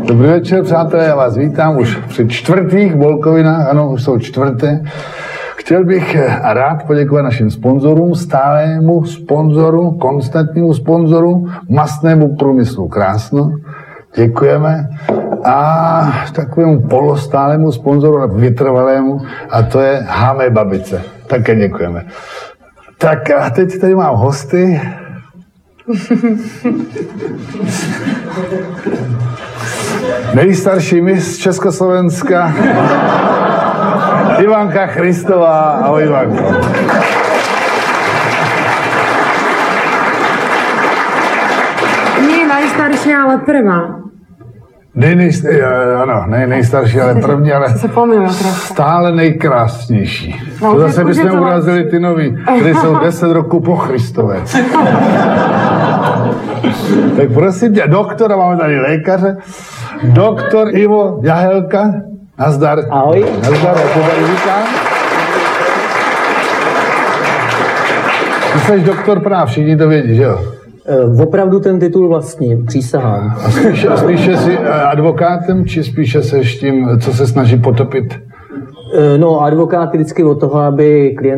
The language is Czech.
Dobrý večer, přátelé, já vás vítám už při čtvrtých Bolkovinách, ano, už jsou čtvrté. Chtěl bych a rád poděkovat našim sponzorům, stálému sponzoru, konstantnímu sponzoru, mastnému průmyslu Krásno. Děkujeme. A takovému polostálému sponzoru, vytrvalému, a to je Hámé Babice. Také děkujeme. Tak a teď tady mám hosty. Nejstarší mis Československa, Ivanka Christová. Ahoj, Ivanko. Nie najstaršia, ale prvá. Nejstarší, ale první, ale stále nejkrásnější. No, to zase bychom urazili ty noví, kteří jsou 10 roků po Christové. Tak prosím tě, doktora, máme tady lékaře, doktor Ivo Jahelka. Nazdar. Ahoj. Nazdar, já to tady vítám. Ty jsi doktor práv, všichni to vědí, že jo? Opravdu ten titul vlastní, přísahám. A spíše jsi advokátem, či spíše seš tím, co se snaží potopit? No, advokát vždycky od toho, aby klient